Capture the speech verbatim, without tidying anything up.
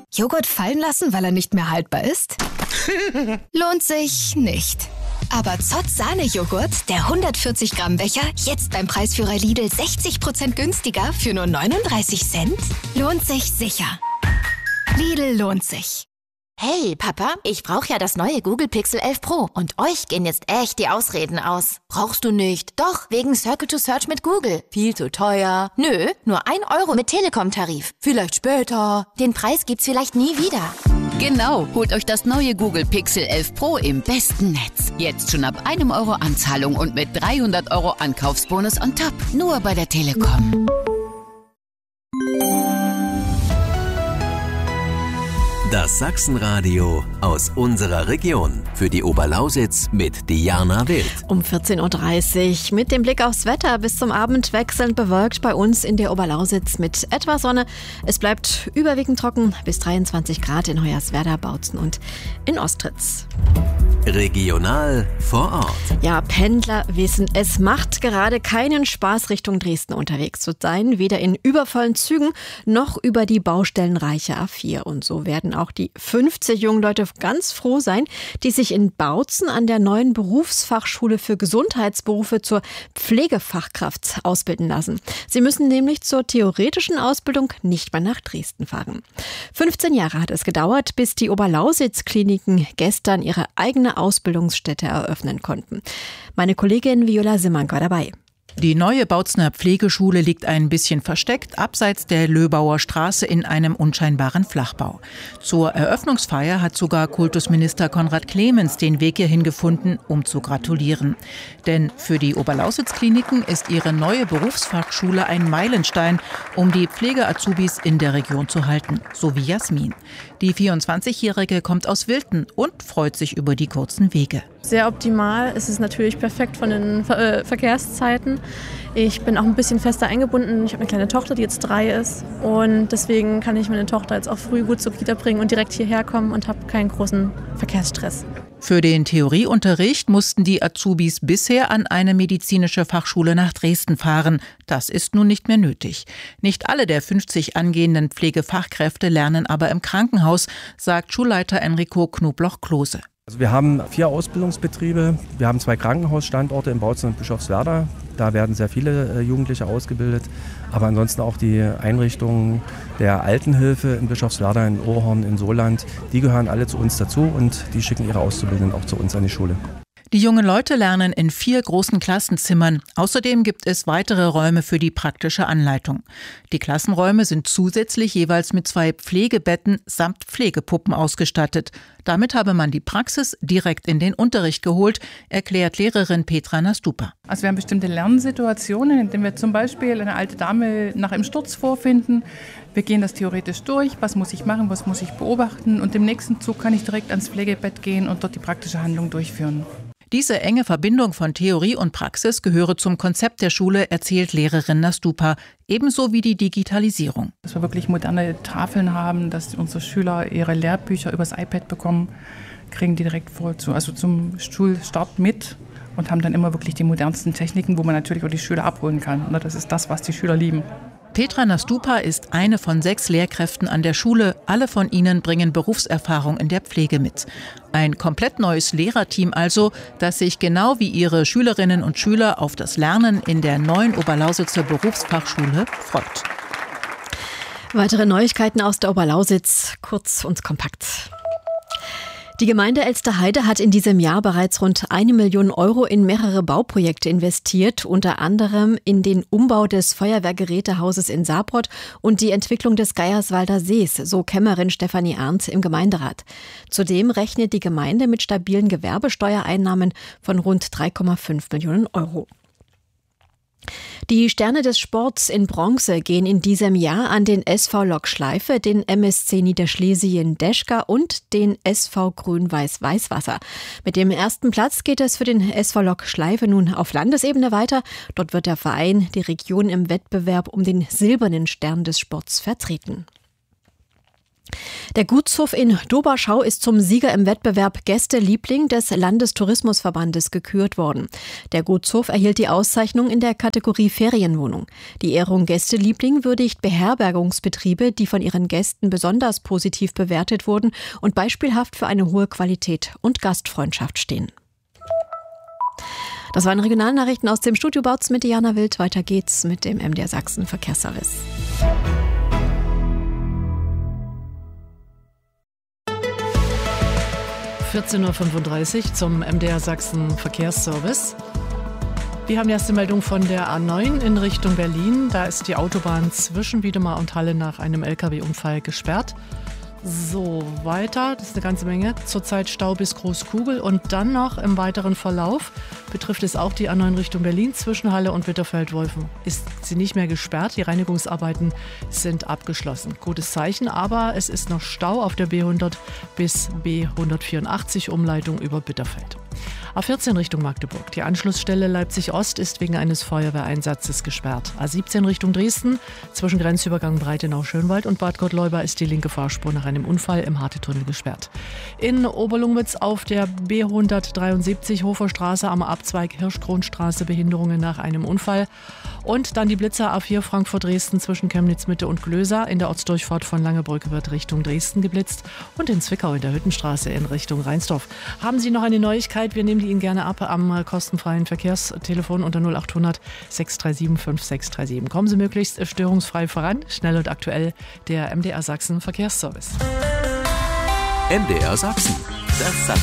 Joghurt fallen lassen, weil er nicht mehr haltbar ist? Lohnt sich nicht. Aber Zott Sahne-Joghurt, der hundertvierzig Gramm Becher, jetzt beim Preisführer Lidl sechzig Prozent günstiger für nur neununddreißig Cent? Lohnt sich sicher. Lidl lohnt sich. Hey, Papa, ich brauche ja das neue Google Pixel elf Pro und euch gehen jetzt echt die Ausreden aus. Brauchst du nicht? Doch, wegen Circle to Search mit Google. Viel zu teuer. Nö, nur ein Euro mit Telekom-Tarif. Vielleicht später. Den Preis gibt's vielleicht nie wieder. Genau, holt euch das neue Google Pixel elf Pro im besten Netz. Jetzt schon ab einem Euro Anzahlung und mit dreihundert Euro Ankaufsbonus on top. Nur bei der Telekom. Das Sachsenradio aus unserer Region. Für die Oberlausitz mit Diana Wild. Um vierzehn Uhr dreißig mit dem Blick aufs Wetter. Bis zum Abend wechselnd bewölkt bei uns in der Oberlausitz mit etwas Sonne. Es bleibt überwiegend trocken bis dreiundzwanzig Grad in Hoyerswerda, Bautzen und in Ostritz. Regional vor Ort. Ja, Pendler wissen, es macht gerade keinen Spaß, Richtung Dresden unterwegs zu sein. Weder in übervollen Zügen noch über die baustellenreiche A vier. Und so werden auch die fünfzig jungen Leute ganz froh sein, die sich in Bautzen an der neuen Berufsfachschule für Gesundheitsberufe zur Pflegefachkraft ausbilden lassen. Sie müssen nämlich zur theoretischen Ausbildung nicht mehr nach Dresden fahren. fünfzehn Jahre hat es gedauert, bis die Oberlausitz-Kliniken gestern ihre eigene Ausbildungsstätte eröffnen konnten. Meine Kollegin Viola Simmank war dabei. Die neue Bautzener Pflegeschule liegt ein bisschen versteckt, abseits der Löbauer Straße in einem unscheinbaren Flachbau. Zur Eröffnungsfeier hat sogar Kultusminister Konrad Clemens den Weg hierhin gefunden, um zu gratulieren. Denn für die Oberlausitz-Kliniken ist ihre neue Berufsfachschule ein Meilenstein, um die Pflege-Azubis in der Region zu halten, so wie Jasmin. Die vierundzwanzigjährige kommt aus Wilten und freut sich über die kurzen Wege. Sehr optimal. Es ist natürlich perfekt von den Ver- äh, Verkehrszeiten. Ich bin auch ein bisschen fester eingebunden. Ich habe eine kleine Tochter, die jetzt drei ist. Und deswegen kann ich meine Tochter jetzt auch früh gut zur Kita bringen und direkt hierher kommen und habe keinen großen Verkehrsstress. Für den Theorieunterricht mussten die Azubis bisher an eine medizinische Fachschule nach Dresden fahren. Das ist nun nicht mehr nötig. Nicht alle der fünfzig angehenden Pflegefachkräfte lernen aber im Krankenhaus, sagt Schulleiter Enrico Knobloch-Klose. Also wir haben vier Ausbildungsbetriebe. Wir haben zwei Krankenhausstandorte in Bautzen und Bischofswerda. Da werden sehr viele Jugendliche ausgebildet. Aber ansonsten auch die Einrichtungen der Altenhilfe in Bischofswerda, in Ohrhorn, in Soland, die gehören alle zu uns dazu und die schicken ihre Auszubildenden auch zu uns an die Schule. Die jungen Leute lernen in vier großen Klassenzimmern. Außerdem gibt es weitere Räume für die praktische Anleitung. Die Klassenräume sind zusätzlich jeweils mit zwei Pflegebetten samt Pflegepuppen ausgestattet. Damit habe man die Praxis direkt in den Unterricht geholt, erklärt Lehrerin Petra Nastupa. Also wir haben bestimmte Lernsituationen, in denen wir zum Beispiel eine alte Dame nach einem Sturz vorfinden. Wir gehen das theoretisch durch, was muss ich machen, was muss ich beobachten, und im nächsten Zug kann ich direkt ans Pflegebett gehen und dort die praktische Handlung durchführen. Diese enge Verbindung von Theorie und Praxis gehöre zum Konzept der Schule, erzählt Lehrerin Nastupa, ebenso wie die Digitalisierung. Dass wir wirklich moderne Tafeln haben, dass unsere Schüler ihre Lehrbücher übers iPad bekommen, kriegen die direkt vor, also zum Schulstart mit und haben dann immer wirklich die modernsten Techniken, wo man natürlich auch die Schüler abholen kann. Das ist das, was die Schüler lieben. Petra Nastupa ist eine von sechs Lehrkräften an der Schule. Alle von ihnen bringen Berufserfahrung in der Pflege mit. Ein komplett neues Lehrerteam also, das sich genau wie ihre Schülerinnen und Schüler auf das Lernen in der neuen Oberlausitzer Berufsfachschule freut. Weitere Neuigkeiten aus der Oberlausitz, kurz und kompakt. Die Gemeinde Elsterheide hat in diesem Jahr bereits rund eine Million Euro in mehrere Bauprojekte investiert, unter anderem in den Umbau des Feuerwehrgerätehauses in Saarbrott und die Entwicklung des Geierswalder Sees, so Kämmerin Stefanie Arndt im Gemeinderat. Zudem rechnet die Gemeinde mit stabilen Gewerbesteuereinnahmen von rund drei Komma fünf Millionen Euro. Die Sterne des Sports in Bronze gehen in diesem Jahr an den S V Lok Schleife, den M S C Niederschlesien Deschka und den S V Grün-Weiß Weißwasser. Mit dem ersten Platz geht es für den S V Lok Schleife nun auf Landesebene weiter. Dort wird der Verein die Region im Wettbewerb um den silbernen Stern des Sports vertreten. Der Gutshof in Doberschau ist zum Sieger im Wettbewerb Gästeliebling des Landestourismusverbandes gekürt worden. Der Gutshof erhielt die Auszeichnung in der Kategorie Ferienwohnung. Die Ehrung Gästeliebling würdigt Beherbergungsbetriebe, die von ihren Gästen besonders positiv bewertet wurden und beispielhaft für eine hohe Qualität und Gastfreundschaft stehen. Das waren Regionalnachrichten aus dem Studio Bautz mit Diana Wild. Weiter geht's mit dem M D R Sachsen Verkehrsservice. vierzehn Uhr fünfunddreißig zum M D R Sachsen Verkehrsservice. Wir haben die erste Meldung von der A neun in Richtung Berlin. Da ist die Autobahn zwischen Wiedemar und Halle nach einem L K W-Unfall gesperrt. So, weiter, das ist eine ganze Menge. Zurzeit Stau bis Großkugel und dann noch im weiteren Verlauf betrifft es auch die A neun Richtung Berlin zwischen Halle und Bitterfeld-Wolfen. Ist sie nicht mehr gesperrt, die Reinigungsarbeiten sind abgeschlossen. Gutes Zeichen, aber es ist noch Stau auf der B hundert bis B hundertvierundachtzig Umleitung über Bitterfeld. A vierzehn Richtung Magdeburg. Die Anschlussstelle Leipzig-Ost ist wegen eines Feuerwehreinsatzes gesperrt. A siebzehn Richtung Dresden. Zwischen Grenzübergang Breitenau-Schönwald und Bad Gottleuba ist die linke Fahrspur nach einem Unfall im Hartetunnel gesperrt. In Oberlungwitz auf der B hundertdreiundsiebzig Hoferstraße am Abzweig Hirschkronstraße Behinderungen nach einem Unfall. Und dann die Blitzer A vier Frankfurt-Dresden zwischen Chemnitz-Mitte und Glösa. In der Ortsdurchfahrt von Langebrücke wird Richtung Dresden geblitzt. Und in Zwickau in der Hüttenstraße in Richtung Rheinsdorf. Haben Sie noch eine Neuigkeit? Wir nehmen die Ihnen gerne ab am kostenfreien Verkehrstelefon unter null acht hundert sechs drei sieben fünf sechs drei sieben. Kommen Sie möglichst störungsfrei voran. Schnell und aktuell der M D R Sachsen Verkehrsservice. M D R Sachsen, das